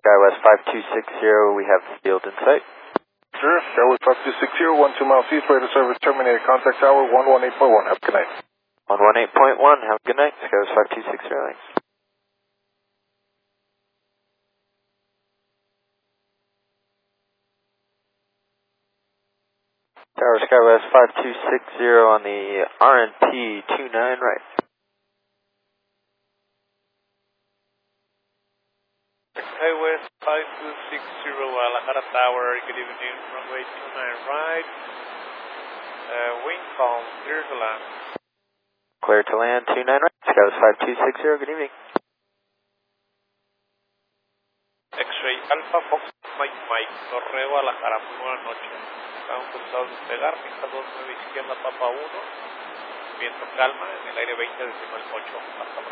SkyWest 5260, we have field in sight. Sure, SkyWest 5260, 12 miles east, radar service terminated, contact tower 118.1, have a good night. 118.1, have a good night, SkyWest 5260, thanks. Tower SkyWest 5260 on the RNP 29 right. SkyWest 5260 Guadalajara Tower, good evening, runway 29 right. Wind calm, clear to land. Clear to land 29 right, SkyWest 5260, good evening. X-Ray Alpha Fox Mike Mike, Torre Guadalajara, muy buenas noches. Estamos pensados despegar, pista 29 izquierda, Papa 1. Viento calma, en el aire 20 decimal 8. Hasta pronto.